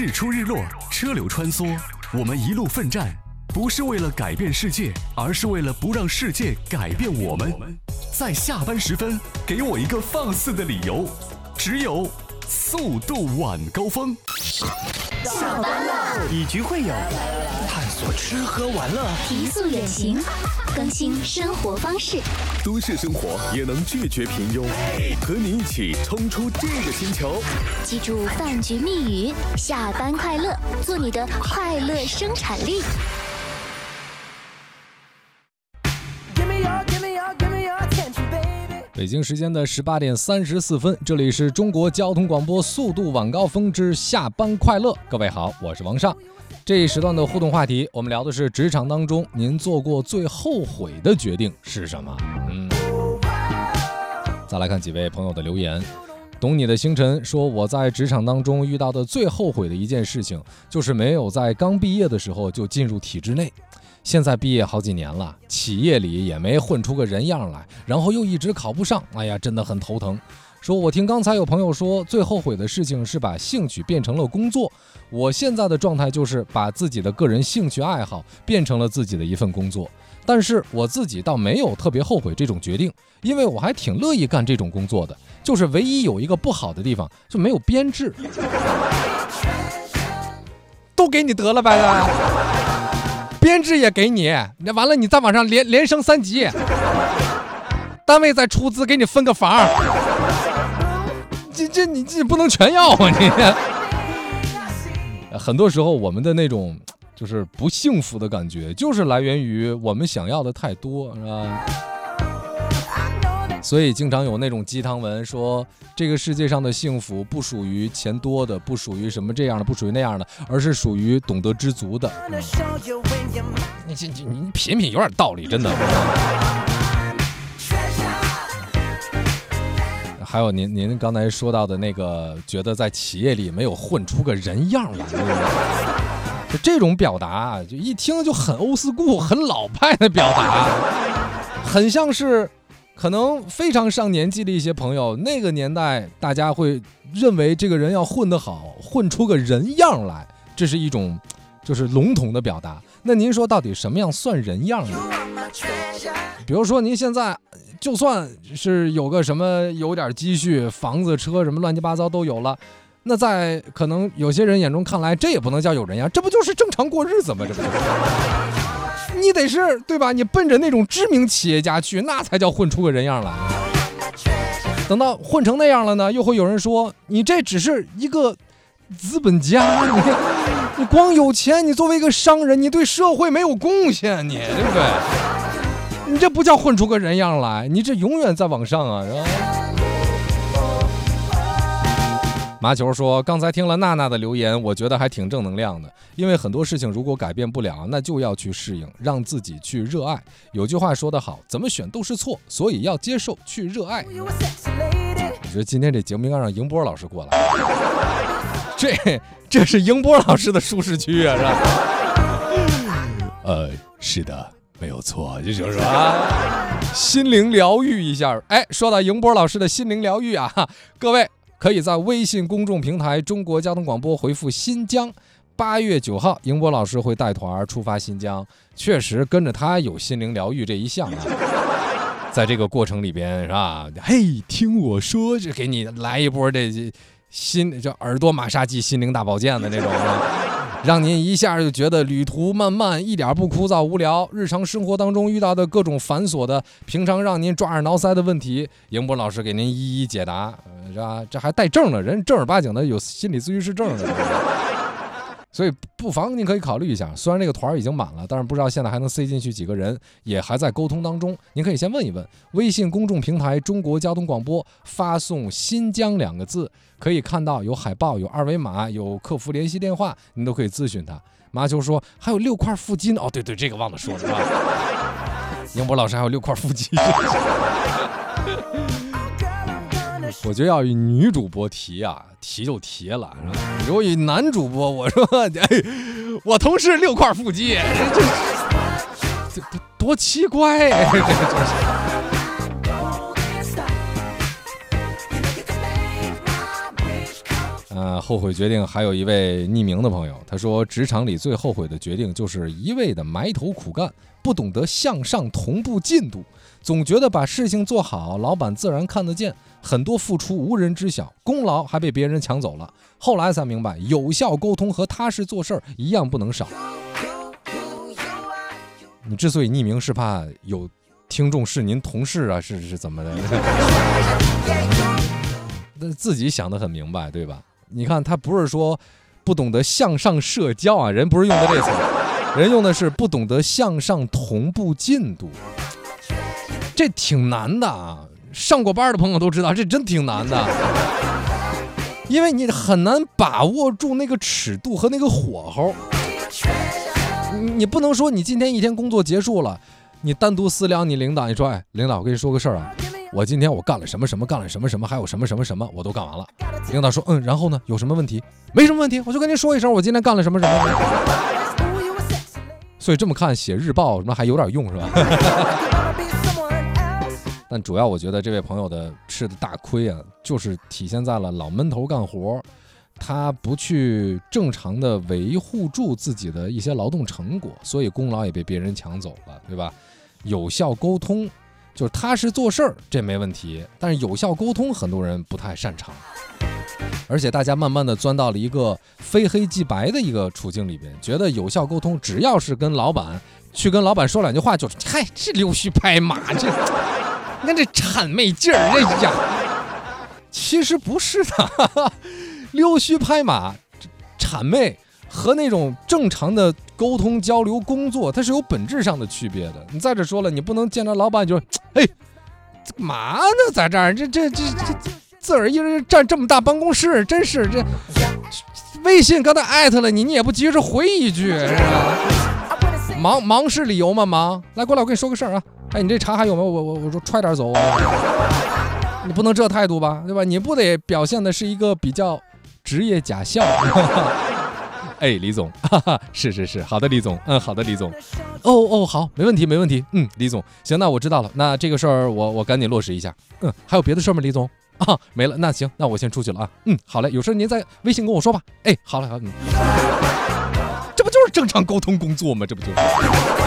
日出日落，车流穿梭，我们一路奋战，不是为了改变世界，而是为了不让世界改变我们。在下班时分，给我一个放肆的理由，只有速度晚高峰。 下班了， 以局会友，探索吃喝玩乐， 提速远行，更新生活方式。 都市生活也能拒绝平庸，和你一起冲出这个星球。 记住饭局密语：下班快乐，做你的快乐生产力。 北京时间的18点34分，这里是中国交通广播速度晚高峰之下班快乐。各位好，我是王尚。这一时段的互动话题，我们聊的是职场当中您做过最后悔的决定是什么？再来看几位朋友的留言。懂你的星辰说，我在职场当中遇到的最后悔的一件事情，就是没有在刚毕业的时候就进入体制内。现在毕业好几年了，企业里也没混出个人样来，然后又一直考不上，哎呀，真的很头疼。说我听刚才有朋友说，最后悔的事情是把兴趣变成了工作。我现在的状态就是把自己的个人兴趣爱好变成了自己的一份工作，但是我自己倒没有特别后悔这种决定，因为我还挺乐意干这种工作的，就是唯一有一个不好的地方，就没有编制。都给你得了呗，编制也给你，那完了你再往上连升3级，单位再出资给你分个房，你不能全要啊你。很多时候我们的那种就是不幸福的感觉，就是来源于我们想要的太多，是吧？所以经常有那种鸡汤文说，这个世界上的幸福不属于钱多的，不属于什么这样的，不属于那样的，而是属于懂得知足的。你品品有点道理，真的。还有您刚才说到的那个，觉得在企业里没有混出个人样来，就这种表达，就一听就很old school，很老派的表达，很像是可能非常上年纪的一些朋友，那个年代大家会认为这个人要混得好，混出个人样来，这是一种就是笼统的表达。那您说到底什么样算人样呢？比如说您现在就算是有个什么有点积蓄，房子车什么乱七八糟都有了，那在可能有些人眼中看来，这也不能叫有人样，这不就是正常过日子吗？这不就是你得是对吧？你奔着那种知名企业家去，那才叫混出个人样来。等到混成那样了呢，又会有人说你这只是一个资本家，你光有钱，你作为一个商人，你对社会没有贡献，你对不对？你这不叫混出个人样来，你这永远在往上啊！麻球说，刚才听了娜娜的留言，我觉得还挺正能量的，因为很多事情如果改变不了，那就要去适应，让自己去热爱。有句话说得好，怎么选都是错，所以要接受，去热爱。我觉得今天这节目应该让迎波老师过来，这是迎波老师的舒适区啊，是吧？是的。没有错，就是心灵疗愈一下。说到迎波老师的心灵疗愈啊，各位可以在微信公众平台中国交通广播回复新疆，8月9号迎波老师会带团出发新疆，确实跟着他有心灵疗愈这一项啊。在这个过程里边是吧，嘿，听我说，就给你来一波这叫耳朵马杀鸡心灵大保健的这种让您一下就觉得旅途漫漫，一点不枯燥无聊，日常生活当中遇到的各种繁琐的平常让您抓耳挠腮的问题，迎波老师给您一一解答，是吧？这还带证的人，正儿八经的有心理咨询师证的，所以不妨您可以考虑一下。虽然这个团已经满了，但是不知道现在还能塞进去几个人，也还在沟通当中。您可以先问一问微信公众平台中国交通广播，发送新疆2个字，可以看到有海报，有二维码，有客服联系电话，您都可以咨询他。麻球说还有6块腹肌呢，对，这个忘了说了，是吧？迎波老师还有6块腹肌。我觉得要以女主播提就提了，如果以男主播，我说，我同事6块腹肌，这多奇怪， 后悔决定还有一位匿名的朋友，他说职场里最后悔的决定就是一味的埋头苦干，不懂得向上同步进度，总觉得把事情做好，老板自然看得见，很多付出无人知晓，功劳还被别人抢走了。后来才明白，有效沟通和踏实做事一样不能少。你之所以匿名，是怕有听众是您同事啊，是怎么的？那自己想得很明白，对吧？你看他不是说不懂得向上社交啊，人不是用的这词，人用的是不懂得向上同步进度，这挺难的啊。上过班的朋友都知道，这真挺难的，因为你很难把握住那个尺度和那个火候。你不能说你今天一天工作结束了，你单独私聊你领导，你说，哎，领导，我跟你说个事儿啊，我今天我干了什么什么，干了什么什么，还有什么什么什么，我都干完了。领导说，然后呢，有什么问题？没什么问题，我就跟您说一声，我今天干了什么什么。所以这么看，写日报什么还有点用，是吧？但主要我觉得这位朋友的吃的大亏啊，就是体现在了老闷头干活，他不去正常的维护住自己的一些劳动成果，所以功劳也被别人抢走了，对吧？有效沟通就是踏实做事儿，这没问题，但是有效沟通很多人不太擅长，而且大家慢慢的钻到了一个非黑即白的一个处境里边，觉得有效沟通只要是跟老板说两句话，就是嗨，这溜须拍马，这你看这谄媚劲儿，这呀，其实不是的，溜须拍马、谄媚和那种正常的沟通交流工作，它是有本质上的区别的。你再者说了，你不能见着老板就，哎，干嘛呢？在这儿，这自个儿一人占这么大办公室，真是这微信刚才艾特了你，你也不及时回一句，是吧？忙是理由吗？忙，来过来，我跟你说个事儿啊。哎，你这茶还有吗？我说揣点走。你不能这态度吧，对吧？你不得表现的是一个比较职业假笑。哎，李总，哈哈，是，好的，李总，好的，李总，哦，好，没问题，李总，行，那我知道了，那这个事儿我赶紧落实一下，还有别的事儿吗，李总？啊，没了，那行，那我先出去了啊，好嘞，有事您在微信跟我说吧，哎，好嘞，这不就是正常沟通工作吗？这不就是。